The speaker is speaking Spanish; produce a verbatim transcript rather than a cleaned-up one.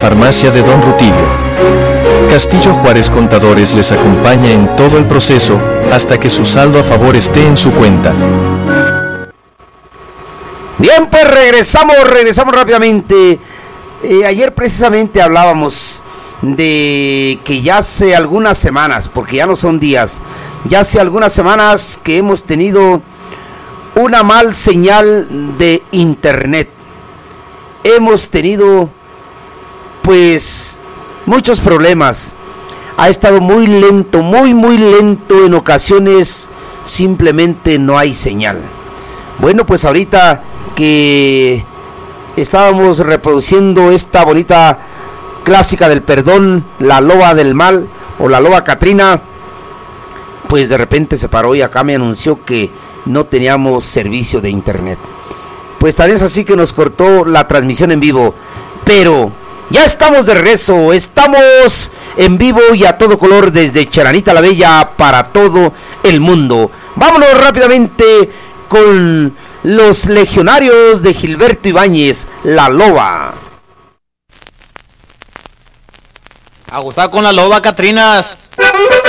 farmacia de Don Rutilio. Castillo Juárez Contadores les acompaña en todo el proceso hasta que su saldo a favor esté en su cuenta. Bien, pues regresamos, regresamos rápidamente. Eh, ayer precisamente hablábamos de que ya hace algunas semanas, porque ya no son días, ya hace algunas semanas que hemos tenido una mal señal de internet. Hemos tenido pues muchos problemas. Ha estado muy lento, muy muy lento, en ocasiones simplemente no hay señal. Bueno, pues ahorita que estábamos reproduciendo esta bonita clásica del perdón, la loba del mal o la loba Catrina, pues de repente se paró y acá me anunció que no teníamos servicio de internet. Pues tal es así que nos cortó la transmisión en vivo, pero ya estamos de regreso, estamos en vivo y a todo color desde Charanita la Bella para todo el mundo. Vámonos rápidamente con los legionarios de Gilberto Ibáñez, La Loba. A gozar con la loba, Catrinas.